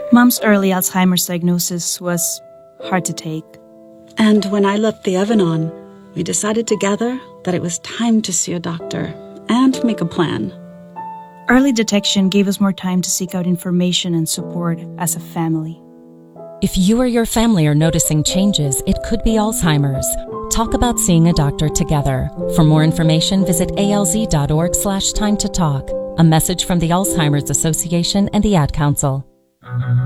Mom's early Alzheimer's diagnosis was hard to take. And when I left the Evanon, we decided together that it was time to see a doctor and make a plan. Early detection gave us more time to seek out information and support as a family. If you or your family are noticing changes, it could be Alzheimer's. Talk about seeing a doctor together. For more information, visit alz.org/time-to-talk. A message from the Alzheimer's Association and the Ad Council.